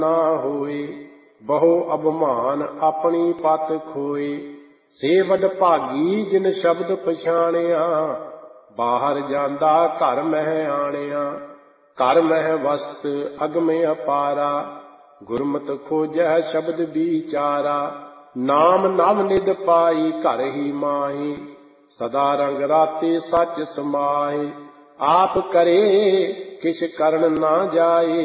ਨਾ ਹੋਏ। ਬਹੁ ਅਭਿਮਾਨ ਆਪਣੀ ਪਤ ਖੋਏ। ਸੇ ਵਡ ਭਾਗੀ ਜਿਨ ਸ਼ਬਦ ਪਛਾਣਿਆ। ਬਾਹਰ ਜਾਂਦਾ ਘਰ ਮਹਿ ਆਣਿਆ। ਘਰ ਮਹਿ ਵਸਤ ਅਗਮ ਅਪਾਰਾ। ਗੁਰਮਤਿ ਖੋਜੈ ਸ਼ਬਦ ਵਿਚਾਰਾ। ਨਾਮ ਨਵ ਨਿਧ ਪਾਈ ਘਰ ਹੀ ਮਾਹੀ। ਸਦਾ ਰੰਗ ਰਾਤੇ ਸੱਚ ਸਮਾਏ। ਆਪ ਕਰੇ ਕਿਛ ਕਰਨ ਨਾ ਜਾਏ।